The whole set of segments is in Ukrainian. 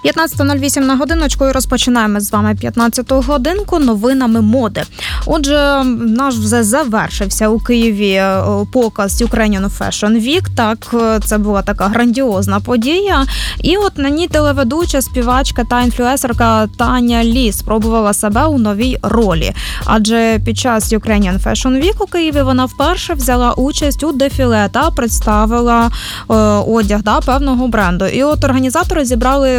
15:08 на годиночку і розпочинаємо з вами 15-ту годинку новинами моди. Отже, наш вже завершився у Києві показ Ukrainian Fashion Week. Так, це була така грандіозна подія. І от на ній телеведуча, співачка та інфлюенсерка Таня Лі спробувала себе у новій ролі. Адже під час Ukrainian Fashion Week у Києві вона вперше взяла участь у дефіле та представила одяг певного бренду. І от організатори зібрали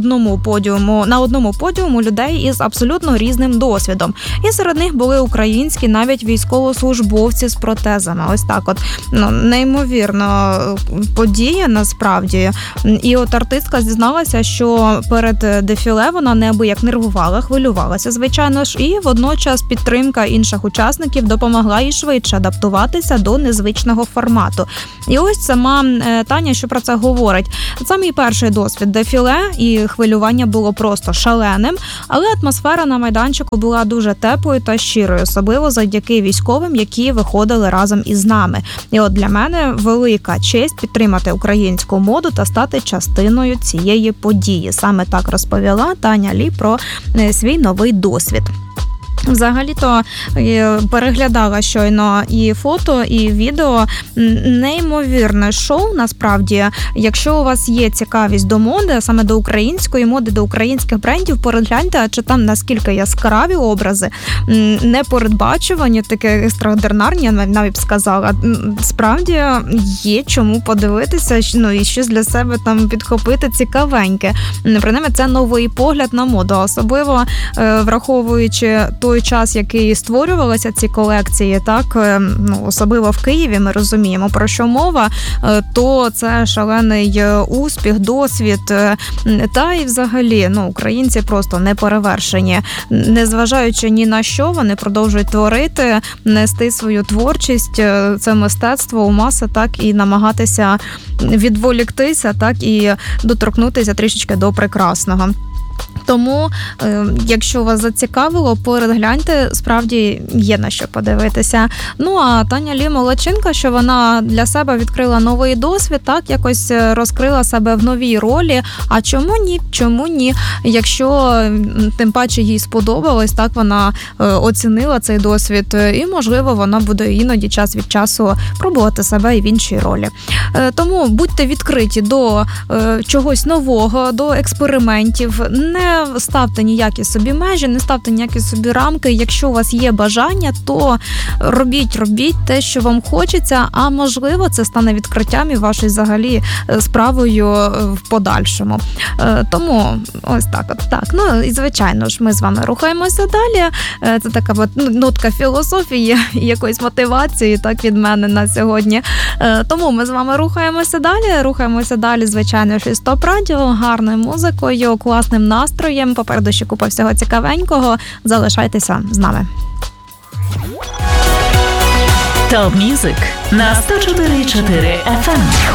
на одному подіуму людей із абсолютно різним досвідом. І серед них були українські навіть військовослужбовці з протезами. Ось так от. Неймовірна подія насправді. І от артистка зізналася, що перед дефіле вона неабияк нервувала, хвилювалася, звичайно ж, і водночас підтримка інших учасників допомогла їй швидше адаптуватися до незвичного формату. І ось сама Таня, що про це говорить. Це мій перший досвід дефіле, і хвилювання було просто шаленим, але атмосфера на майданчику була дуже теплою та щирою, особливо завдяки військовим, які виходили разом із нами. І от для мене велика честь підтримати українську моду та стати частиною цієї події. Саме так розповіла Таня Лі про свій новий досвід. Взагалі-то переглядала щойно і фото, і відео. Неймовірне шоу, насправді. Якщо у вас є цікавість до моди, саме до української моди, до українських брендів, перегляньте, чи там наскільки яскраві образи, непередбачувані, такі екстраординарні, я навіть сказала. Справді є чому подивитися, і щось для себе там підхопити цікавеньке. Принаймні, це новий погляд на моду, особливо враховуючи той час, який створювалися ці колекції, так, особливо в Києві, ми розуміємо, про що мова, то це шалений успіх, досвід, та і взагалі, українці просто неперевершені. Незважаючи ні на що, вони продовжують творити, нести свою творчість, це мистецтво у маси, так, і намагатися відволіктися, так, і доторкнутися трішечки до прекрасного. Тому, якщо вас зацікавило, перегляньте, справді є на що подивитися. А Таня Лі молодчинка, що вона для себе відкрила новий досвід, так, якось розкрила себе в новій ролі. А чому ні? Якщо тим паче їй сподобалось, так, вона оцінила цей досвід, і, можливо, вона буде іноді час від часу пробувати себе і в іншій ролі. Тому будьте відкриті до чогось нового, до експериментів, не ставте ніякі собі межі, не ставте ніякі собі рамки. Якщо у вас є бажання, то робіть те, що вам хочеться, а можливо, це стане відкриттям і вашою взагалі справою в подальшому. Тому ось так от. Так. І звичайно ж, ми з вами рухаємося далі. Це така нотка філософії і якоїсь мотивації, так, від мене на сьогодні. Тому ми з вами рухаємося далі, звичайно, з ТОП Радіо, гарною музикою, класним настроєм, попереду ще купа всього цікавенького. Залишайтеся з нами. ТОП Мюзик на 104.4 FM.